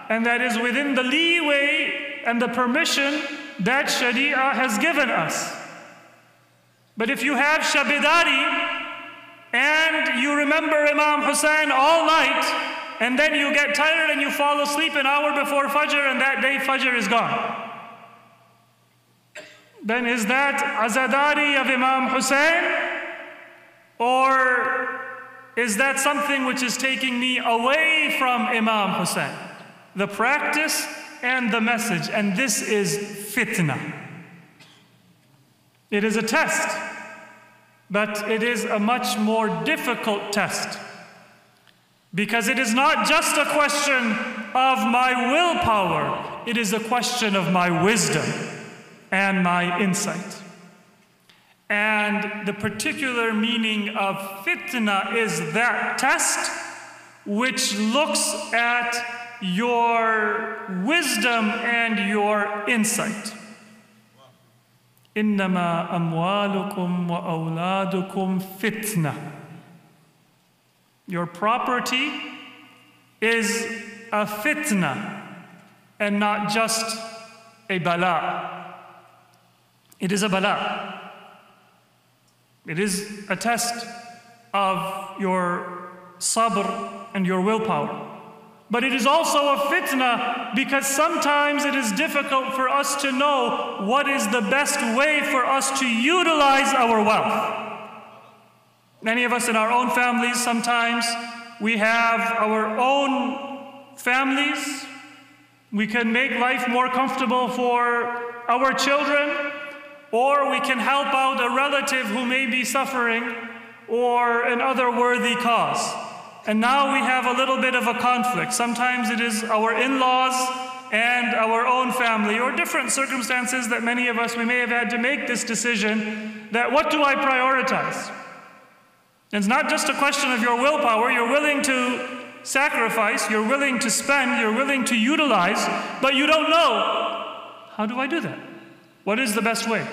and that is within the leeway and the permission that Sharia has given us. But if you have Shabidari and you remember Imam Hussein all night, and then you get tired and you fall asleep an hour before Fajr, and that day Fajr is gone, then is that Azadari of Imam Hussein? Or is that something which is taking me away from Imam Hussein? The practice and the message. And this is fitna. It is a test, but it is a much more difficult test, because it is not just a question of my willpower, it is a question of my wisdom and my insight. And the particular meaning of fitna is that test which looks at your wisdom and your insight. إِنَّمَا أَمْوَالُكُمْ وَأَوْلَادُكُمْ fitna. Your property is a fitna and not just a bala. It is a bala. It is a test of your sabr and your willpower. But it is also a fitna because sometimes it is difficult for us to know what is the best way for us to utilize our wealth. Many of us in our own families, sometimes we have our own families. We can make life more comfortable for our children, or we can help out a relative who may be suffering, or an other worthy cause. And now we have a little bit of a conflict. Sometimes it is our in-laws and our own family, or different circumstances that many of us, we may have had to make this decision that what do I prioritize? It's not just a question of your willpower. You're willing to sacrifice, you're willing to spend, you're willing to utilize, but you don't know, how do I do that? What is the best way?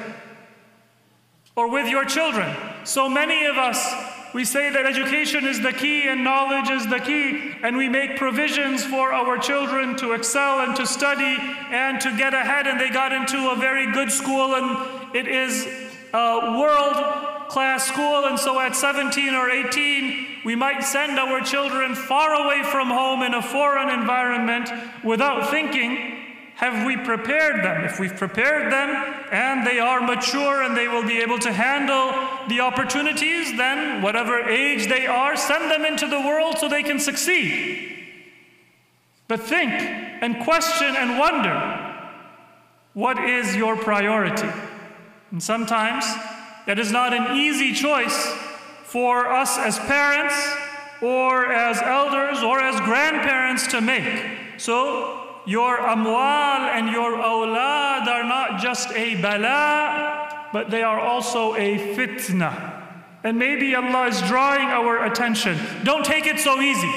Or with your children. So many of us, we say that education is the key and knowledge is the key, and we make provisions for our children to excel and to study and to get ahead, and they got into a very good school, and it is a world-class school, and so at 17 or 18, we might send our children far away from home in a foreign environment without thinking, have we prepared them? If we've prepared them and they are mature and they will be able to handle the opportunities, then whatever age they are, send them into the world so they can succeed. But think and question and wonder, what is your priority? And sometimes that is not an easy choice for us as parents or as elders or as grandparents to make. So your amwal and your awlad are not just a bala, but they are also a fitna. And maybe Allah is drawing our attention. Don't take it so easy.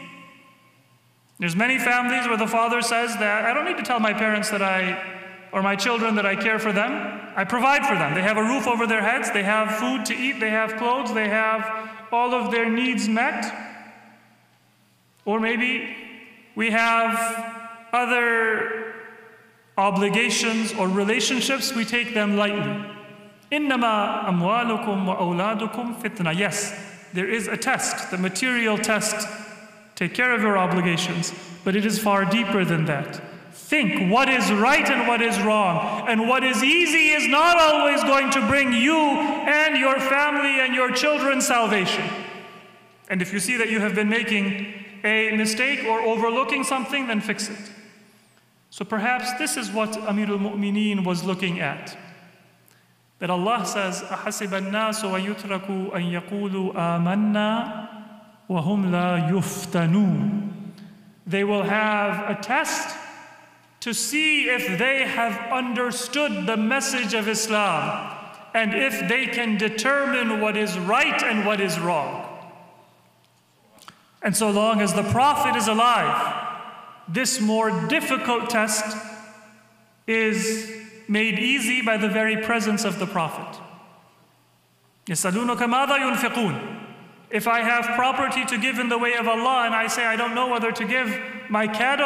There's many families where the father says that I don't need to tell my parents or my children that I care for them. I provide for them. They have a roof over their heads, they have food to eat, they have clothes, they have all of their needs met. Or maybe we have other obligations or relationships, we take them lightly. إِنَّمَا أَمْوَالُكُمْ وَأَوْلَادُكُمْ fitna. Yes, there is a test, the material test. Take care of your obligations, but it is far deeper than that. Think what is right and what is wrong. And what is easy is not always going to bring you and your family and your children salvation. And if you see that you have been making a mistake or overlooking something, then fix it. So perhaps this is what Amirul Mu'mineen was looking at. That Allah says, أَحَسِبَ النَّاسُ وَيُتْرَكُوا أَن يَقُولُوا آمَنَّا وَهُمْ لَا يُفْتَنُونَ. They will have a test to see if they have understood the message of Islam and if they can determine what is right and what is wrong. And so long as the Prophet is alive, this more difficult test is made easy by the very presence of the Prophet. يَسْأَلُونَكَ مَاذَا يُنْفِقُونَ. If I have property to give in the way of Allah and I say I don't know whether to give my cattle